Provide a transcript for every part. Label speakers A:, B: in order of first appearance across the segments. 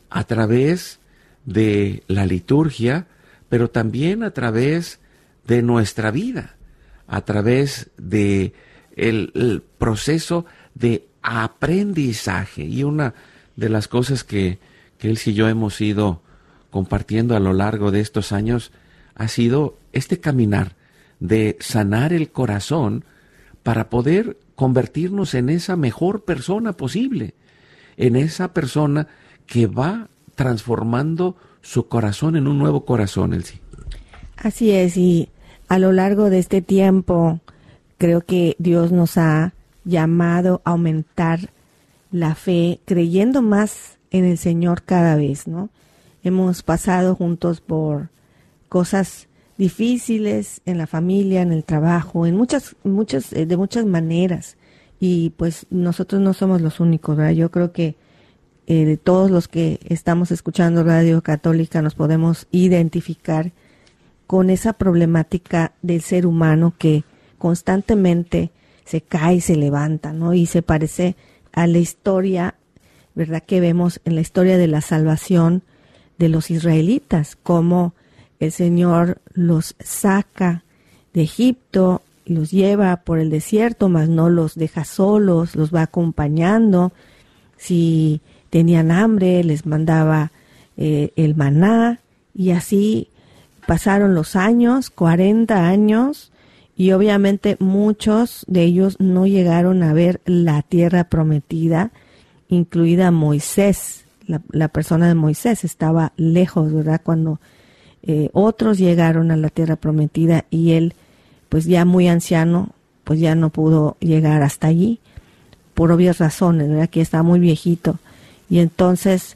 A: a través de la liturgia, pero también a través de nuestra vida, a través de el proceso de aprendizaje. Y una de las cosas que Elsie y yo hemos ido compartiendo a lo largo de estos años ha sido este caminar de sanar el corazón para poder convertirnos en esa mejor persona posible, en esa persona que va transformando su corazón en un nuevo corazón, Elsie.
B: Así es, y a lo largo de este tiempo creo que Dios nos ha llamado a aumentar la fe, creyendo más en el Señor cada vez, ¿no? Hemos pasado juntos por cosas difíciles en la familia, en el trabajo, en de muchas maneras, y pues nosotros no somos los únicos, ¿verdad? Yo creo que de todos los que estamos escuchando Radio Católica nos podemos identificar con esa problemática del ser humano que constantemente se cae y se levanta, ¿no? Y se parece a la historia, ¿verdad?, que vemos en la historia de la salvación de los israelitas, cómo el Señor los saca de Egipto, los lleva por el desierto, mas no los deja solos, los va acompañando. Si tenían hambre, les mandaba el maná, y así pasaron los años, 40 años, y obviamente muchos de ellos no llegaron a ver la tierra prometida, incluida Moisés. La persona de Moisés estaba lejos, ¿verdad?, cuando otros llegaron a la tierra prometida, y él, pues ya muy anciano, pues ya no pudo llegar hasta allí, por obvias razones, ¿verdad?, que estaba muy viejito. Y entonces,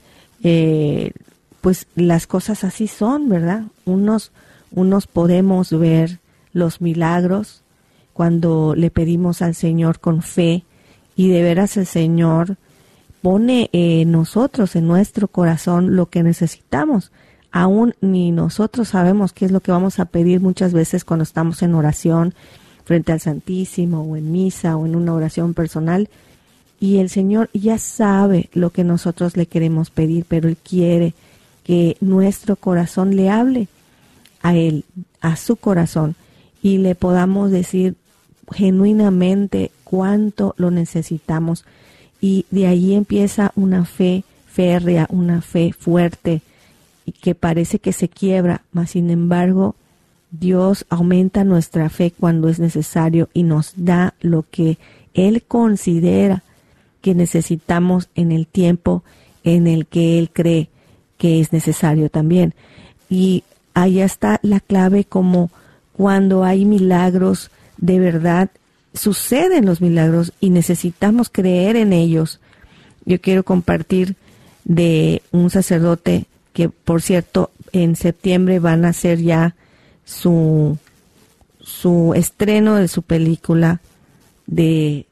B: pues las cosas así son, ¿verdad? Unos podemos ver los milagros cuando le pedimos al Señor con fe, y de veras el Señor pone en nosotros, en nuestro corazón, lo que necesitamos. Aún ni nosotros sabemos qué es lo que vamos a pedir muchas veces cuando estamos en oración frente al Santísimo, o en misa, o en una oración personal. Y el Señor ya sabe lo que nosotros le queremos pedir, pero Él quiere que nuestro corazón le hable a Él, a su corazón, y le podamos decir genuinamente cuánto lo necesitamos. Y de ahí empieza una fe férrea, una fe fuerte, y que parece que se quiebra, mas sin embargo Dios aumenta nuestra fe cuando es necesario y nos da lo que Él considera que necesitamos en el tiempo en el que Él cree que es necesario también. Y ahí está la clave, como cuando hay milagros, de verdad suceden los milagros y necesitamos creer en ellos. Yo quiero compartir de un sacerdote que, por cierto, en septiembre van a hacer ya su estreno de su película de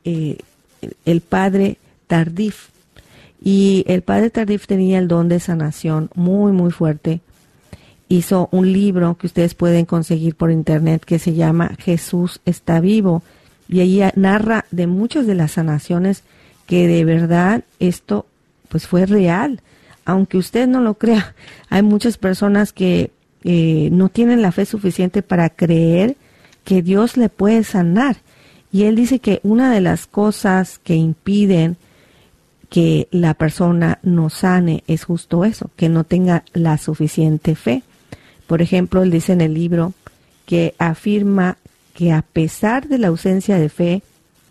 B: el padre Tardif. Y el padre Tardif tenía el don de sanación muy, muy fuerte. Hizo un libro que ustedes pueden conseguir por internet que se llama Jesús está vivo. Y ahí narra de muchas de las sanaciones que de verdad esto pues fue real. Aunque usted no lo crea, hay muchas personas que no tienen la fe suficiente para creer que Dios le puede sanar. Y él dice que una de las cosas que impiden que la persona no sane es justo eso, que no tenga la suficiente fe. Por ejemplo, él dice en el libro que afirma que a pesar de la ausencia de fe,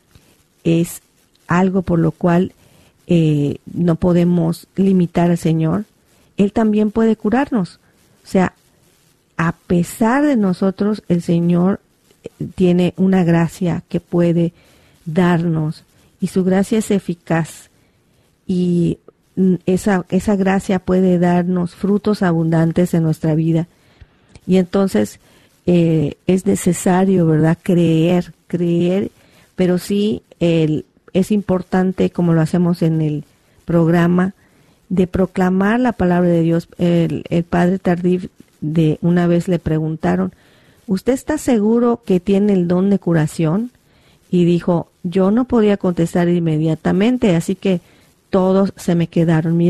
B: es algo por lo cual no podemos limitar al Señor. Él también puede curarnos. O sea, a pesar de nosotros, el Señor tiene una gracia que puede darnos, y su gracia es eficaz, y esa gracia puede darnos frutos abundantes en nuestra vida. Y entonces es necesario, ¿verdad?, creer, pero sí es importante, como lo hacemos en el programa, de proclamar la palabra de Dios. El padre Tardif, de una vez le preguntaron, ¿usted está seguro que tiene el don de curación? Y dijo, yo no podía contestar inmediatamente, así que todos se me quedaron mirando.